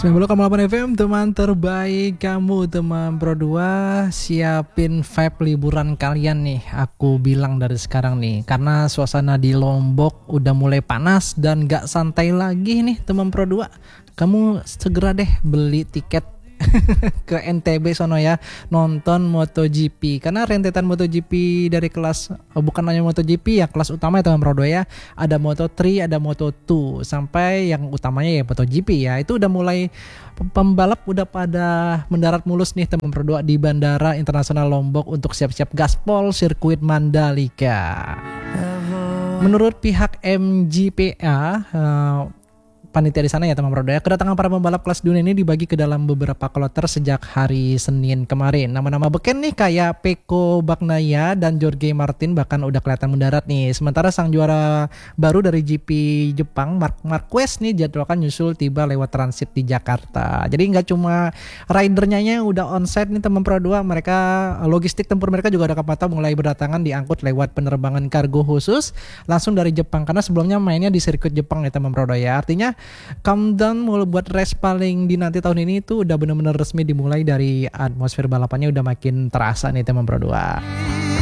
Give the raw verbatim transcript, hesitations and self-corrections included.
sembilan puluh koma delapan F M, teman terbaik kamu, teman Pro dua. Siapin vibe liburan kalian nih, aku bilang dari sekarang nih. Karena suasana di Lombok udah mulai panas dan gak santai lagi nih teman Pro dua. Kamu segera deh beli tiket ke N T B sono ya, nonton MotoGP. Karena rentetan MotoGP dari kelas, oh bukan hanya MotoGP ya, kelas utama ya teman Pro dua ya. Ada Moto tiga, ada Moto dua, sampai yang utamanya ya MotoGP ya. Itu udah mulai, pembalap udah pada mendarat mulus nih teman Pro dua di Bandara Internasional Lombok untuk siap-siap gaspol sirkuit Mandalika. Menurut pihak M G P A, uh, panitia di sana ya teman Pro dua, kedatangan para pembalap kelas dunia ini dibagi ke dalam beberapa kloter sejak hari Senin kemarin. Nama-nama beken nih kayak Pecco Bagnaia dan Jorge Martin bahkan udah kelihatan mendarat nih. Sementara sang juara baru dari G P Jepang, Marc Marquez nih jadwalkan nyusul tiba lewat transit di Jakarta. Jadi nggak cuma ridernya yang udah onsite nih teman Pro dua, mereka logistik tempur mereka juga udah kepantau mulai berdatangan diangkut lewat penerbangan kargo khusus langsung dari Jepang, karena sebelumnya mainnya di sirkuit Jepang ya teman Pro dua ya. Artinya countdown mulai buat race paling dinanti tahun ini itu udah benar-benar resmi dimulai, dari atmosfer balapannya udah makin terasa nih teman Pro dua.